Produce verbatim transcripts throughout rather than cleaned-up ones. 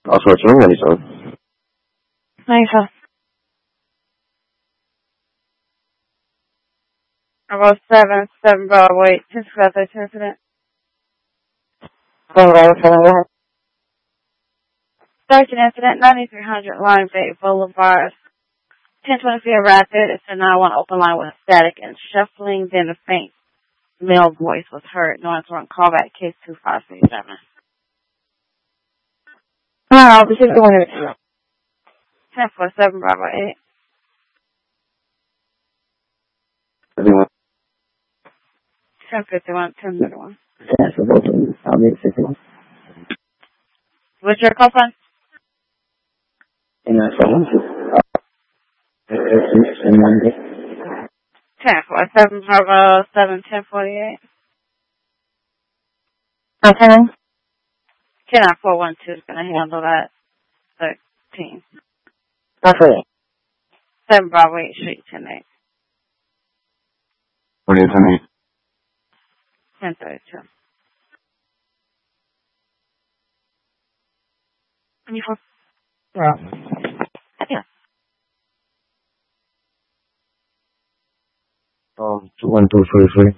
Also, it's ready, sir. Thanks, sir. About seven, seven Broadway, ten square thirteen incident. seven Bravo seven, go ahead. thirteen incident, ninety-three hundred Line Bay Boulevard. ten twenty feet rapid. It's a nine one open line with static and shuffling. Then a faint male voice was heard. No one's on callback. Case two five three seven. Ah, this is the one that ten four seven Bravo eight. Everyone. ten fifty-one, ten thirty-one. That's the both of them. I'll make fifty-one. What's your call sign? And that's all. And Monday. ten four seven Bravo seven, ten forty-eight. Okay. ten nine four one two is going to handle that. thirteen. Okay. seven Bravo eight Street, ten eight. What is it? ten thirty-two. twenty-four. Yeah. Yeah. Um, two one two three three.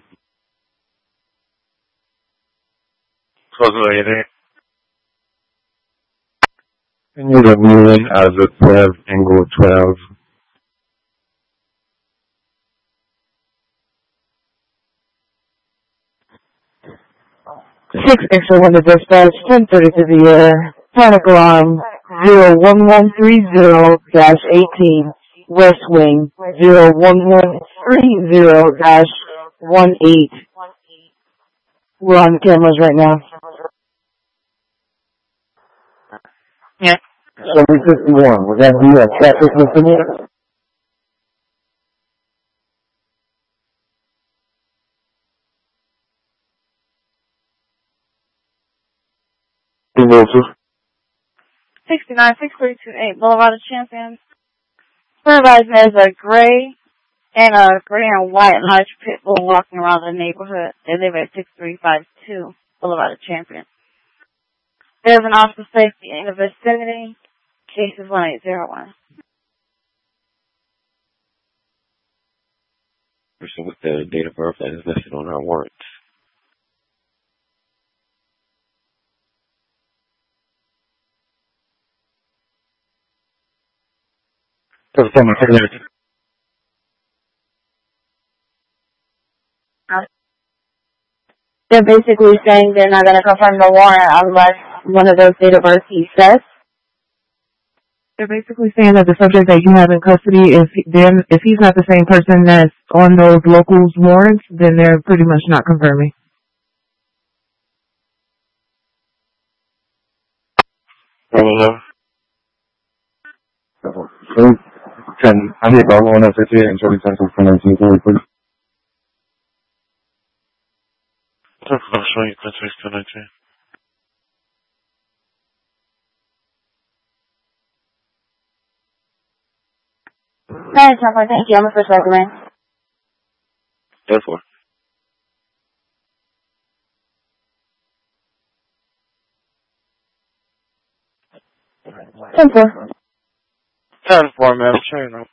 Close later. Can you remove it as a twelve angle twelve? Six extra one to dispatch, ten thirty to the air. Panic alarm, zero one one three zero dash eighteen. West Wing, zero one one three zero dash one eight. We're on the cameras right now. Yeah. seven fifty-one, was that the uh, traffic listening? sixty-nine, six three two eight Boulevard of Champions. Supervised as a gray and a gray and white large pit bull walking around the neighborhood. They live at six three five two Boulevard of Champions. There's an officer safety in the vicinity. Case is one eight zero one. Person with the date of birth that is listed on our warrant. Uh, They're basically saying they're not going to confirm the warrant unless one of those date of births he says. They're basically saying that the subject that you have in custody, if then if he's not the same person that's on those locals warrants, then they're pretty much not confirming. Can I need to go on a fifty-eight and twenty seconds for nineteen forty, please? I'll show you context to nineteen. Hey, Trevor, thank you. I'm a first recommend. Therefore. ten four. ten four, ma'am. Sure, no.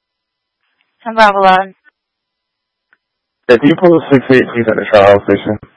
ten Bravo line. Yeah, can you pull the six eight, please, at the trial station?